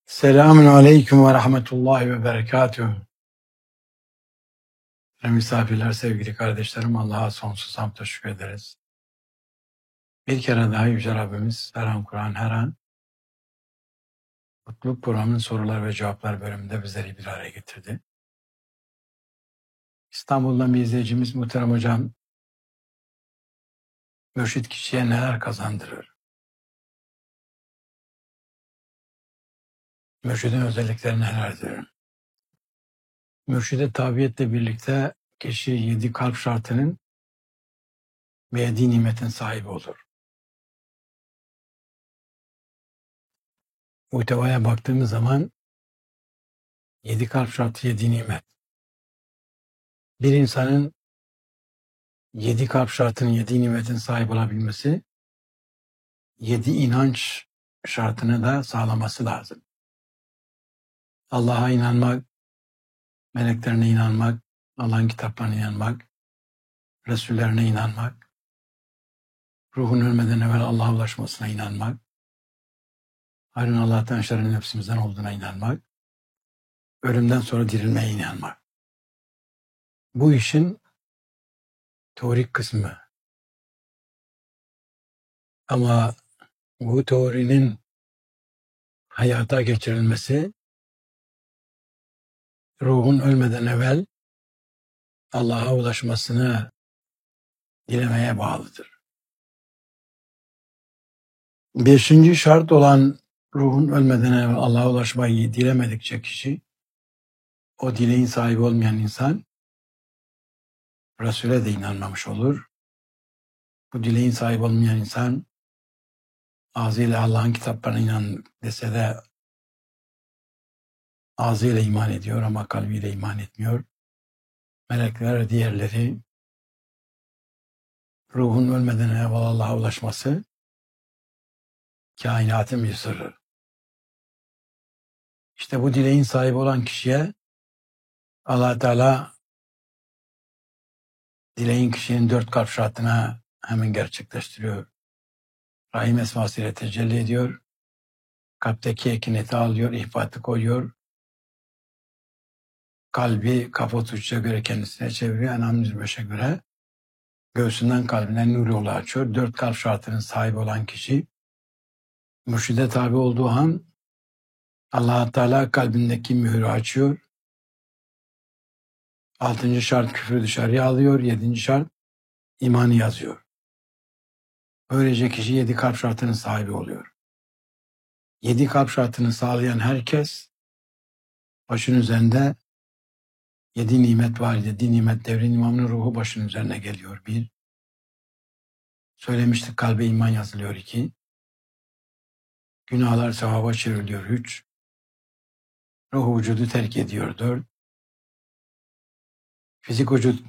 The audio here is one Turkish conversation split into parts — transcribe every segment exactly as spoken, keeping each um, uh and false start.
Selamun aleyküm ve rahmetullahi ve berekatühü. Misafirler, sevgili kardeşlerim, Allah'a sonsuz hamd teşekkür ederiz. Bir kere daha Yüce Rabbimiz her an Kur'an, her an Mutluluk Programı'nın sorular ve cevaplar bölümünde bizleri bir araya getirdi. İstanbul'dan bir izleyicimiz muhterem hocam, mürşit kişiye neler kazandırır? Mürşidin özellikleri nelerdir? Mürşide tabiyetle birlikte kişi yedi kalp şartının ve yedi nimetin sahibi olur. Muhtevaya baktığımız zaman yedi kalp şartı, yedi nimet. Bir insanın yedi kalp şartının, yedi nimetin sahip olabilmesi, yedi inanç şartını da sağlaması lazım. Allah'a inanmak, meleklerine inanmak, Allah'ın kitaplarına inanmak, Resullerine inanmak, ruhun ölmeden evvel Allah'a ulaşmasına inanmak, hayrın Allah'tan şerrin nefsimizden olduğuna inanmak, ölümden sonra dirilmeye inanmak. Bu işin teorik kısmı. Ama bu teorinin hayata geçirilmesi, ruhun ölmeden evvel Allah'a ulaşmasını dilemeye bağlıdır. Beşinci şart olan ruhun ölmeden evvel Allah'a ulaşmayı dilemedikçe kişi, o dileğin sahibi olmayan insan, Resul'e de inanmamış olur. Bu dileğin sahibi olmayan insan, ağzıyla Allah'ın kitaplarına inan dese de ağzıyla iman ediyor ama kalbiyle iman etmiyor. Melekler ve diğerleri, ruhun ölmeden evvel Allah'a ulaşması, kainatın bir sırrı. İşte bu dileğin sahibi olan kişiye Allah Teala dileğin kişinin dört kalp şartına hemen gerçekleştiriyor. Rahim esmasıyla tecelli ediyor. Kalpteki ekineti alıyor, ihbatı koyuyor. Kalbi kaput uçuşa göre kendisine çeviriyor. Enam yüz beşe göre göğsünden kalbine nur yolu açıyor. Dört kalp şartının sahibi olan kişi mürşide tabi olduğu an Allah Teala kalbindeki mühürü açıyor. Altıncı şart küfrü dışarıya alıyor. Yedinci şart imanı yazıyor. Böylece kişi yedi kalp şartının sahibi oluyor. Yedi kalp şartını sağlayan herkes başın üzerinde yedi nimet var. Yedi nimet devrin imamının ruhu başın üzerine geliyor. Bir. Söylemiştik, kalbe iman yazılıyor. İki. Günahlar sevaba çevriliyor. Üç. Ruhu vücudu terk ediyor. Dört. Fizik vücut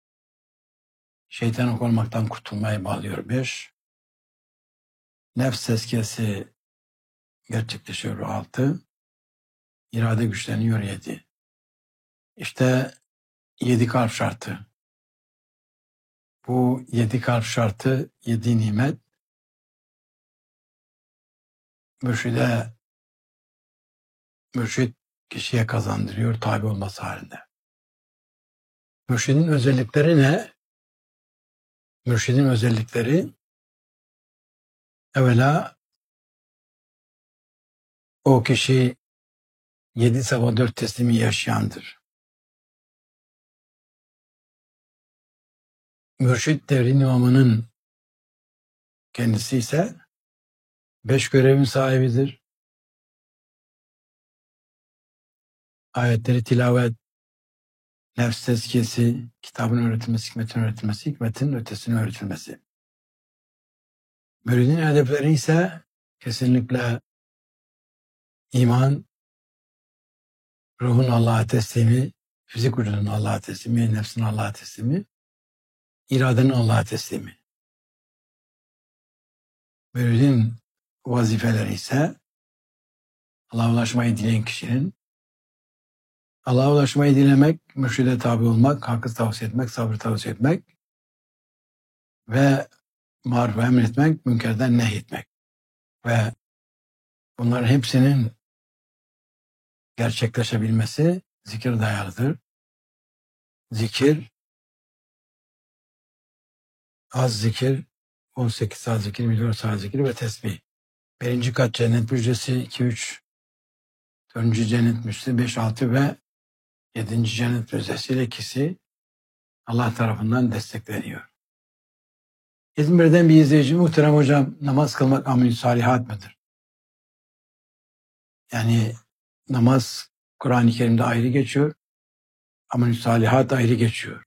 şeytan olmaktan kurtulmaya bağlıyor. Beş. Nefs tezkiyesi gerçekleşiyor. Altı. İrade güçleniyor. Yedi. İşte yedi kalp şartı. Bu yedi kalp şartı, yedi nimet mürşide, mürşit kişiye kazandırıyor tabi olması halinde. Mürşidin özellikleri ne? Mürşidin özellikleri evvela o kişi yedi sabah dört teslimi yaşayandır. Mürşid devrin imamının kendisi ise beş görevin sahibidir. Ayetleri tilavet, nefs tezkiyesi, kitabın öğretilmesi, hikmetin öğretilmesi, hikmetin ötesinin öğretilmesi. Müridin hedefleri ise kesinlikle iman, ruhun Allah'a teslimi, fizik vücudun Allah'a teslimi, nefsin Allah'a teslimi, iradenin Allah'a teslimi. Müridin vazifeleri ise Allah'a ulaşmayı dileyen kişinin Allah'a ulaşmayı dilemek, mürşide tabi olmak, hakkı tavsiye etmek, sabrı tavsiye etmek ve marufu emretmek, münkerden nehyetmek. Ve bunların hepsinin gerçekleşebilmesi zikir dayalıdır. Zikir, az zikir, on sekiz saat zikir, milyon saat zikir ve tesbih. Birinci kat cennet müjdesi, iki üç, dördüncü cennet müjdesi, beş altı ve yedinci cennet müjdesiyle ikisi Allah tarafından destekleniyor. İzmir'den bir izleyici, muhterem hocam, namaz kılmak amel-i salihat mıdır? Yani namaz Kur'an-ı Kerim'de ayrı geçiyor, amel-i salihat ayrı geçiyor.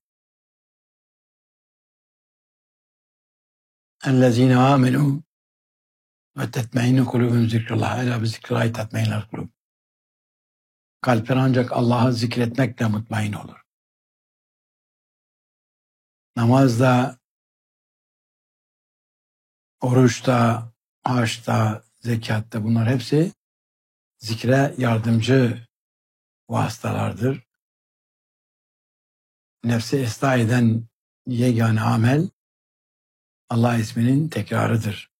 اَلَّذ۪ينَ آمَنُوا وَتَتْمَئِنُّ قُلُوبُهُمْ ذِكْرُ اللّٰهِ اَلَا بِذِكْرِ اللّٰهِ تَطْمَئِنُّ الْقُلُوبُ. Kalpler ancak Allah'ı zikretmekle mutmain olur. Namazda, oruçta, haçta, zekatta, bunlar hepsi zikre yardımcı vasıtalardır. Nefsi ıslah eden yegane amel Allah isminin tekrarıdır.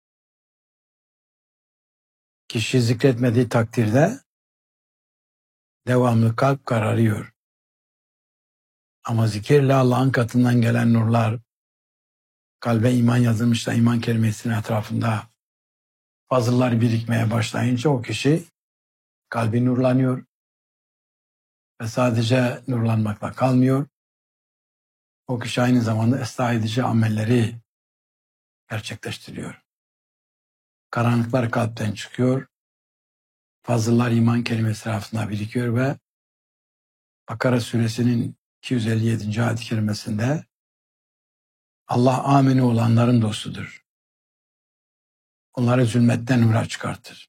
Kişi zikretmediği takdirde devamlı kalp kararıyor. Ama zikirle Allah'ın katından gelen nurlar, kalbe iman yazılmış da iman kelimesinin etrafında fazıllar birikmeye başlayınca o kişi kalbi nurlanıyor ve sadece nurlanmakla kalmıyor. O kişi aynı zamanda ıslah edici amelleri gerçekleştiriyor. Karanlıklar kalpten çıkıyor, fazıllar iman kelimesi etrafında birikiyor ve Bakara suresinin iki yüz elli yedinci ayet-i kerimesinde Allah ameni olanların dostudur. Onları zulmetten nura çıkartır.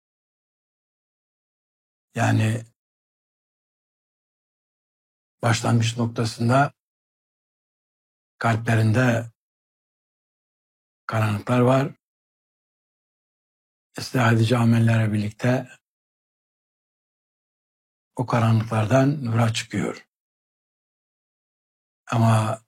Yani başlangıç noktasında kalplerinde karanlıklar var. Islah edici amellerle birlikte o karanlıklardan nura çıkıyor. Ama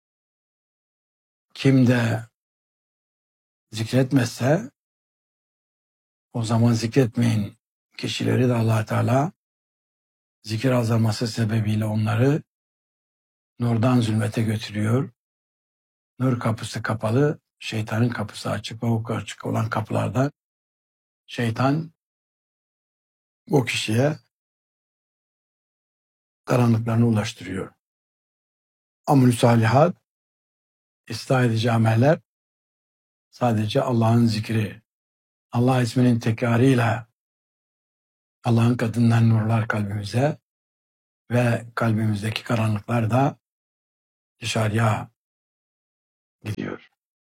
kim de zikretmezse o zaman zikretmeyin kişileri de Allah Teala zikir azalması sebebiyle onları nurdan zulmete götürüyor. Nur kapısı kapalı, şeytanın kapısı açık ve o açık olan kapılardan şeytan o kişiye karanlıklarını ulaştırıyor. Amel-i salihat, ıslah edici ameller sadece Allah'ın zikri, Allah isminin tekrarıyla Allah'ın katından nurlar kalbimize ve kalbimizdeki karanlıklar da dışarıya gidiyor.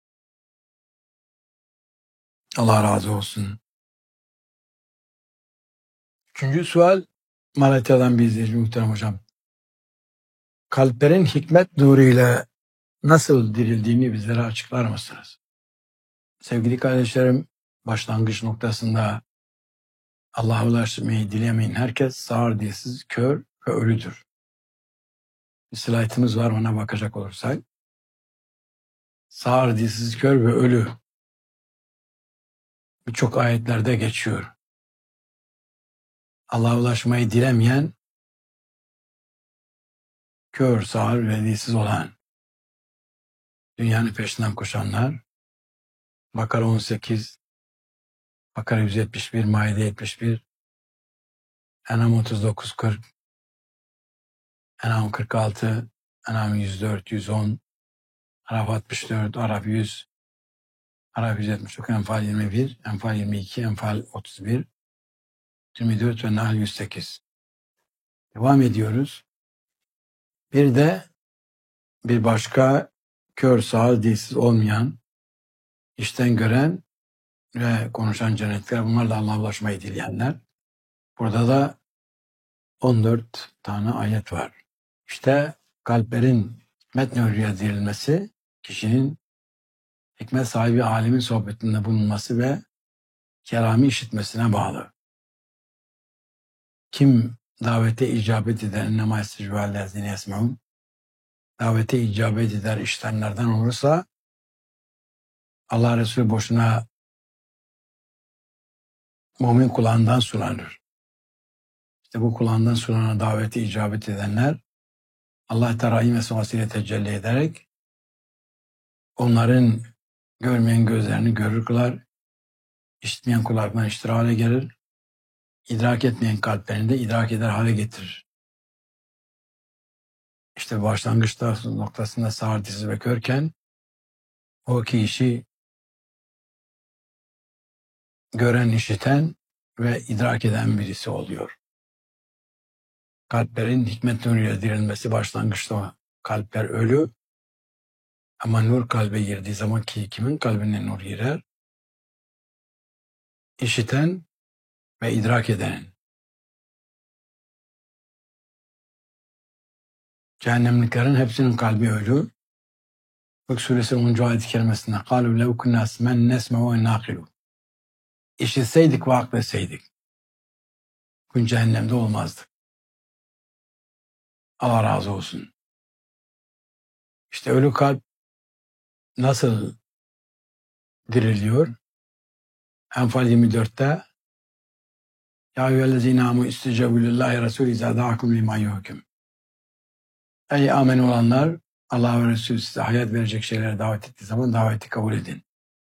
Allah razı olsun. Üçüncü sual, Malatya'dan bir izleyici, muhterem hocam. Kalplerin hikmet nuru ile nasıl dirildiğini bizlere açıklar mısınız? Sevgili kardeşlerim, başlangıç noktasında Allah'a ulaşmayı dilemeyen herkes sağır, dilsiz, kör ve ölüdür. Bir slaytımız var, ona bakacak olursak. Sağır, dilsiz, kör ve ölü. Birçok ayetlerde geçiyor. Allah'a ulaşmayı dilemeyen, kör, sağır ve dilsiz olan, dünyanın peşinden koşanlar, Bakara on sekiz, Bakara yüz yetmiş bir, Maide yetmiş bir, En'am otuz dokuz kırk, En'am kırk altı, En'am yüz dört yüz on, Araf altmış dört, Araf yüz, Araf yüz yetmiş dokuz, Enfal yirmi bir, Enfal yirmi iki, Enfal otuz bir, yirmi dört ve Nahl yüz sekiz. Devam ediyoruz. Bir de bir başka kör, sağır, dilsiz olmayan, işten gören ve konuşan cennetler, bunlarla Allah'a ulaşmayı dileyenler. Burada da on dört tane ayet var. İşte kalplerin hikmet nuruyla dirilmesi, kişinin hikmet sahibi alimin sohbetinde bulunması ve kelami işitmesine bağlı. Kim davete icabet eder, اِنَّمَا يَسْتَجِيبُ الَّذِينَ يَسْمَعُونَ, davete icabet eder iştenlerden olursa Allah Resulü boşuna mümin kulağından sulanır. İşte bu kulağından sunana daveti icabet edenler Allah Teala mesafesiyle tecelli ederek onların görmeyen gözlerini görür kılar, işitmeyen kulaklarına işitir hale gelir, idrak etmeyen kalplerini de idrak eder hale getirir. İşte başlangıçta noktasında sağır, diziz ve körken o kişi gören, işiten ve idrak eden birisi oluyor. Kalplerin hikmet nuruyla dirilmesi başlangıçta kalpler ölü ama nur kalbe girdiği zaman ki kimin kalbine nur girer? İşiten ve idrak edenin. Cehennemliklerin hepsinin kalbi ölü. Hud suresi onuncu ayet-i kerimesinde قَالُوا لَوْ كُنَّا اسْمًا نَسْمَعُ وَنَّعْقِلُ İşitseydik ve akletseydik bugün cehennemde olmazdık. Allah razı olsun. İşte ölü kalp nasıl diriliyor? Enfal yirmi dörtte Ya eyyühellezine amû istecebû lillahi Resulü izâ da'akum limâ yuhküm. Ey amen olanlar, Allah ve Resulü size hayat verecek şeylere davet ettiği zaman daveti kabul edin.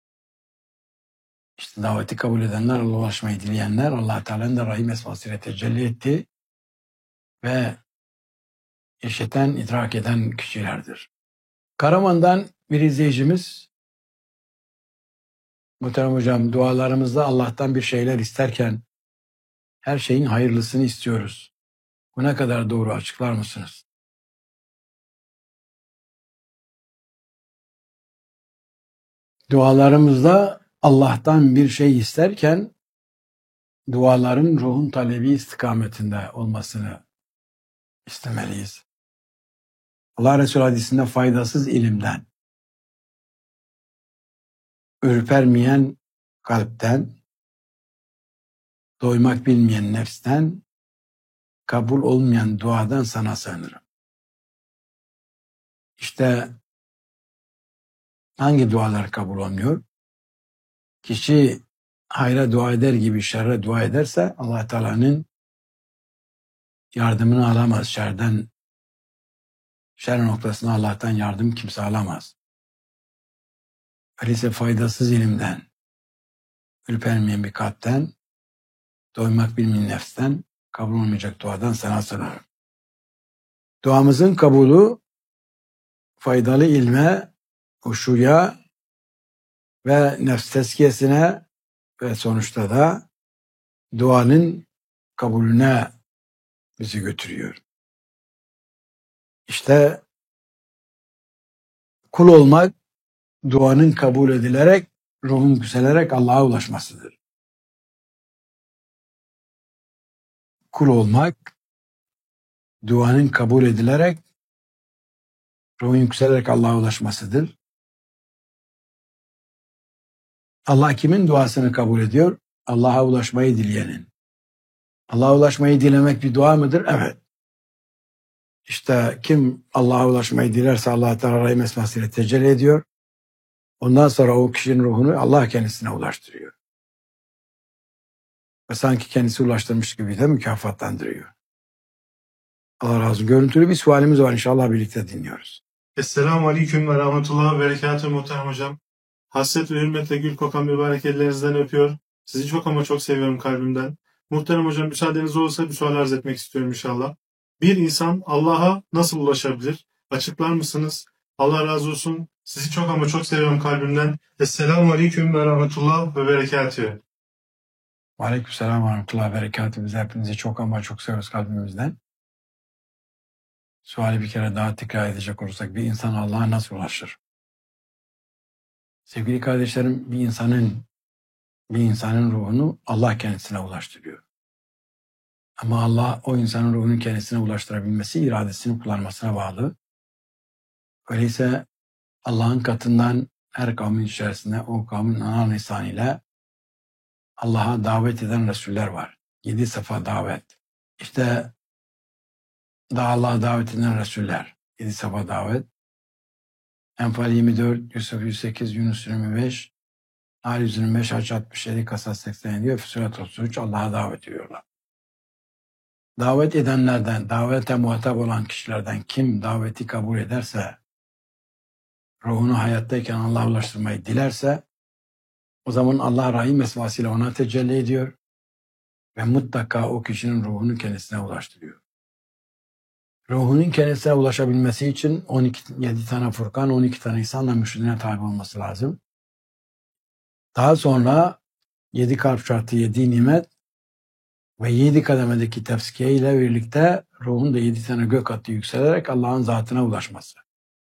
İşte daveti kabul edenler, Allah'a ulaşmayı dileyenler, Allah Teala'nın da rahim esmasıyla tecelli etti ve işiten, idrak eden kişilerdir. Karaman'dan bir izleyicimiz, muhterem hocam, dualarımızda Allah'tan bir şeyler isterken her şeyin hayırlısını istiyoruz. Bu ne kadar doğru, açıklar mısınız? Dualarımızda Allah'tan bir şey isterken duaların ruhun talebi istikametinde olmasını istemeliyiz. Allah Resulü hadisinde faydasız ilimden, ürpermeyen kalpten, doymak bilmeyen nefsten, kabul olmayan duadan sana sığınırım. İşte hangi dualar kabul olmuyor? Kişi hayra dua eder gibi şerre dua ederse Allah Teala'nın yardımını alamaz. Şerden, şer noktasına Allah'tan yardım kimse alamaz. Öyleyse faydasız ilimden, ürpermeyen bir kalpten, doymak bilmeyen nefsten, kabul olmayacak duadan sana sığınırım. Duamızın kabulü faydalı ilme, huşuya ve nefs tezkiyesine ve sonuçta da duanın kabulüne bizi götürüyor. İşte kul olmak duanın kabul edilerek, ruhun yükselerek Allah'a ulaşmasıdır. Kul olmak duanın kabul edilerek, ruhun yükselerek Allah'a ulaşmasıdır. Allah kimin duasını kabul ediyor? Allah'a ulaşmayı dileyenin. Allah'a ulaşmayı dilemek bir dua mıdır? Evet. İşte kim Allah'a ulaşmayı dilerse Allah Teala rahim esmasıyla tecelli ediyor. Ondan sonra o kişinin ruhunu Allah kendisine ulaştırıyor. Ve sanki kendisi ulaştırmış gibi de mükafatlandırıyor. Allah razı olsun. Görüntülü bir sualimiz var, inşallah birlikte dinliyoruz. Esselamu Aleyküm ve Rahmetullah ve Berekatuhu muhterem hocam. Hasret ve hürmetle gül kokan mübarek ellerinizden öpüyor. Sizi çok ama çok seviyorum kalbimden. Muhterem hocam, müsaadeniz olursa bir sual arz etmek istiyorum inşallah. Bir insan Allah'a nasıl ulaşabilir? Açıklar mısınız? Allah razı olsun. Sizi çok ama çok seviyorum kalbimden. Esselamu Aleyküm ve Rahmetullah ve Berekatuhu. Aleykümselam ve Rahmetullah ve Berekatuhu. Biz hepinizi çok ama çok seviyoruz kalbimizden. Suali bir kere daha tekrar edecek olursak, bir insan Allah'a nasıl ulaşır? Sevgili kardeşlerim, bir insanın bir insanın ruhunu Allah kendisine ulaştırıyor. Ama Allah o insanın ruhunu kendisine ulaştırabilmesi iradesini kullanmasına bağlı. Öyleyse Allah'ın katından her kavmin içerisinde o kavmin ana lisanıyla Allah'a davet eden Resuller var. Yedi sefa davet. İşte daha Allah'a davet eden Resuller. Yedi sefa davet. Enfal yirmi dört, Yusuf yüz sekiz, Yunus yirmi beş, Nahl yüz yirmi beş, Hac altmış yedi, Kasas seksen yedi ve Füsilat otuz üç Allah'a davet ediyorlar. davet edenlerden, davete muhatap olan kişilerden kim daveti kabul ederse, ruhunu hayattayken Allah'a ulaştırmayı dilerse, o zaman Allah rahim esmasıyla ona tecelli ediyor ve mutlaka o kişinin ruhunu kendisine ulaştırıyor. Ruhunun kendisine ulaşabilmesi için on iki, yedi tane Furkan, on iki tane insanla mürşidine tabi olması lazım. Daha sonra yedi kalp şartı, yedi nimet ve yedi kademedeki tefsikiye ile birlikte ruhun da yedi tane gök hattı yükselerek Allah'ın zatına ulaşması.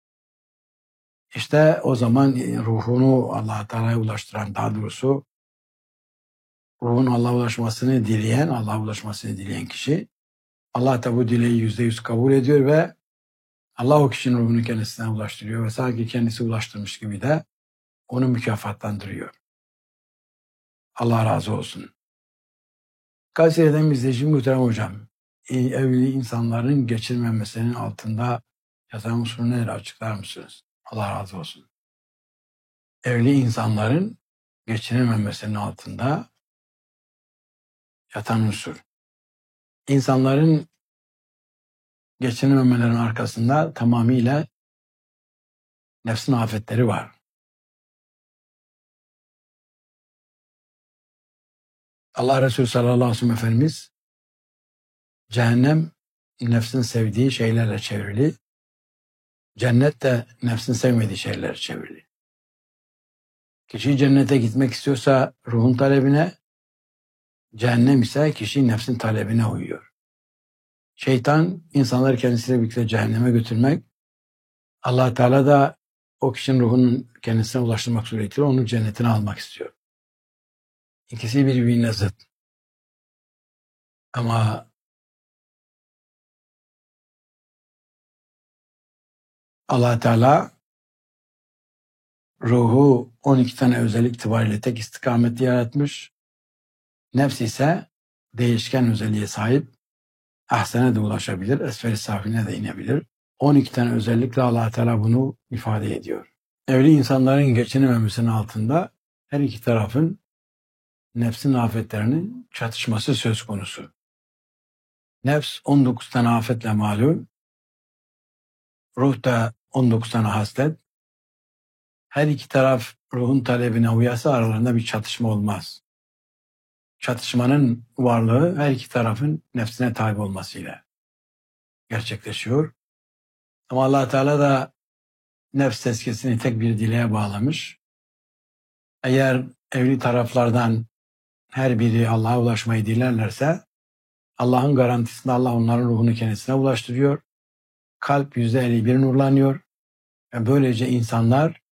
İşte o zaman ruhunu Allah-u Teala'ya ulaştıran, daha doğrusu ruhun Allah'a ulaşmasını dileyen, Allah'a ulaşmasını dileyen kişi, Allah da bu dileği yüzde yüz kabul ediyor ve Allah o kişinin ruhunu kendisine ulaştırıyor ve sanki kendisi ulaştırmış gibi de onu mükafatlandırıyor. Allah razı olsun. Kayseri'den izleyicim muhterem hocam, evli insanların geçirmemesinin altında yatan unsur nedir, açıklar mısınız? Allah razı olsun. Evli insanların geçinememesinin altında yatan unsur. İnsanların geçinememelerinin arkasında tamamıyla nefsin afetleri var. Allah Resulü sallallahu aleyhi ve sellem Efendimiz, cehennem nefsin sevdiği şeylerle çevrili, cennet de nefsin sevmediği şeylerle çevrili. Kişi cennete gitmek istiyorsa ruhun talebine, cehennem ise kişi nefsin talebine uyuyor. Şeytan insanları kendisiyle birlikte cehenneme götürmek, Allah Teala da o kişinin ruhunun kendisine ulaştırmak suretiyle onu cennetine almak istiyor. İkisi birbirine zıt. Ama Allah Teala ruhu on iki tane özellik itibariyle tek istikamette yaratmış. Nefs ise değişken özelliğe sahip. Ahsene de ulaşabilir, esfel-i safine de inebilir. on iki tane özellikle Allah Teala bunu ifade ediyor. Evli insanların geçinememesinin altında her iki tarafın nefsin afetlerinin çatışması söz konusu. Nefs on dokuz tane afetle malum, ruh da on dokuz tane haslet. Her iki taraf ruhun talebine uyarsa aralarında bir çatışma olmaz. Çatışmanın varlığı her iki tarafın nefsine tabi olmasıyla gerçekleşiyor. Ama Allah Teala da nefs tezkiyesini tek bir dileğe bağlamış. Eğer evli taraflardan her biri Allah'a ulaşmayı dilerlerse, Allah'ın garantisinde Allah onların ruhunu kendisine ulaştırıyor. Kalp yüzde elli bir nurlanıyor. Ve böylece insanlar